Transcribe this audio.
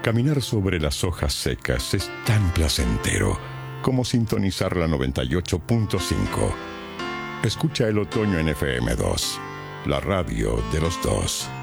Caminar sobre las hojas secas es tan placentero como sintonizar la 98.5. Escucha el otoño en FM2, la radio de los dos.